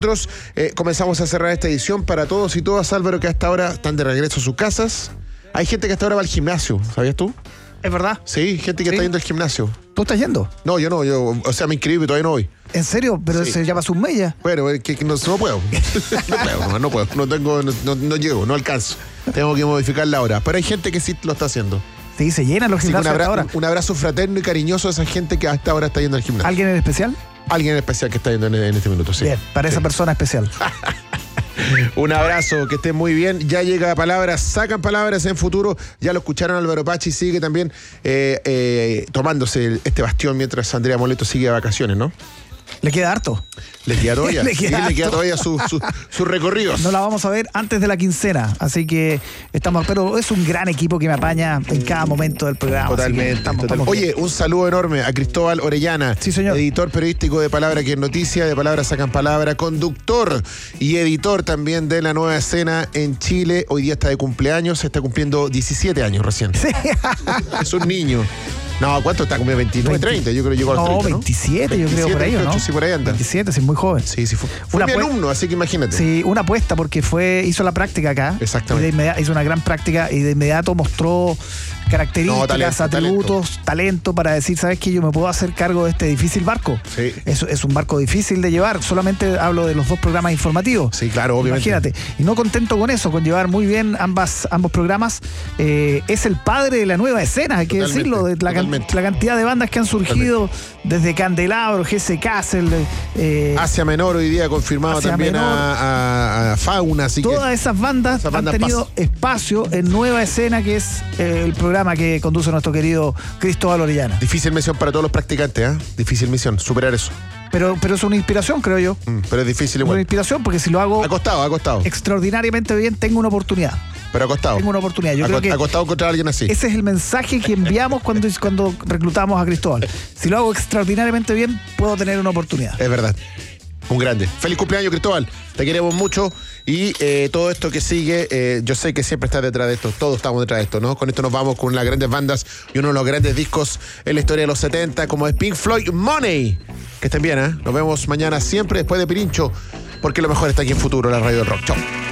Nosotros comenzamos a cerrar esta edición para todos y todas, Álvaro, que hasta ahora están de regreso a sus casas. Hay gente que hasta ahora va al gimnasio, ¿sabías tú? ¿Es verdad? Sí, gente que está yendo al gimnasio. ¿Tú estás yendo? No, yo no, o sea, me inscribí, pero todavía no voy. ¿En serio? ¿Pero Sí. se llama Submella? Bueno, que no puedo. No puedo, no llego, no alcanzo. Tengo que modificar la hora. Pero hay gente que sí lo está haciendo. Sí, se llenan los Así que gimnasios hasta ahora. un abrazo fraterno y cariñoso a esa gente que hasta ahora está yendo al gimnasio. ¿Alguien en especial? Alguien en especial que está yendo en este minuto, sí. Bien, para esa persona especial. Un abrazo, que estén muy bien. Ya llega Palabras, sacan Palabras en futuro. Ya lo escucharon, Álvaro Pachi sigue también tomándose este bastión mientras Andrea Moleto sigue de vacaciones, ¿no? Le queda harto. Le queda todavía. Le queda le queda harto. todavía sus recorridos. No la vamos a ver antes de la quincena, así que estamos, pero es un gran equipo que me apaña en cada momento del programa. Totalmente. Estamos Oye, un saludo enorme a Cristóbal Orellana, Sí, señor. editor periodístico de Palabra que es Noticia, de Palabras Sacan Palabra, conductor y editor también de La Nueva Escena en Chile. Hoy día está de cumpleaños, está cumpliendo 17 años recién. Sí. Es un niño. No, ¿cuánto está? Como 29, 30, yo creo que llegó a los 30, ¿no? 27, yo creo, por ahí, ¿o no? 28, sí, por ahí anda. 27, sí, muy joven. Sí, fue Una mi apue- alumno, así que imagínate. Sí, una apuesta porque hizo la práctica acá. Exactamente. Y de inmediato, hizo una gran práctica y de inmediato mostró características, atributos, talento para decir, ¿sabes qué? Yo me puedo hacer cargo de este difícil barco. Sí. Es un barco difícil de llevar. Solamente hablo de los dos programas informativos. Sí, claro, obviamente. Imagínate. Y no contento con eso, con llevar muy bien ambos programas, es el padre de la nueva escena, hay que Totalmente, decirlo, de totalmente. la cantidad de bandas que han surgido desde Candelabro, G.S. Castle, Asia Menor hoy día confirmado Asia también Menor. a Fauna, así todas que esas bandas han tenido espacio en Nueva Escena, que es el programa que conduce nuestro querido Cristóbal Orellana. difícil misión para todos los practicantes, ¿eh? Difícil misión, superar eso. Pero es una inspiración, creo yo. Pero es difícil Una igual. inspiración porque si lo hago Ha costado. extraordinariamente bien, tengo una oportunidad. Pero ha costado. Tengo una oportunidad. Yo creo que Ha costado encontrar a alguien así. ese es el mensaje que enviamos cuando reclutamos a Cristóbal. Si lo hago extraordinariamente bien, puedo tener una oportunidad. Es verdad. Un grande. Feliz cumpleaños, Cristóbal. Te queremos mucho. Y todo esto que sigue, yo sé que siempre estás detrás de esto. Todos estamos detrás de esto, ¿no? Con esto nos vamos con las grandes bandas y uno de los grandes discos en la historia de los 70, como es Pink Floyd, Money. Que estén bien, ¿eh? Nos vemos mañana siempre después de Pirincho, porque lo mejor está aquí en Futuro, la radio del rock. Chau.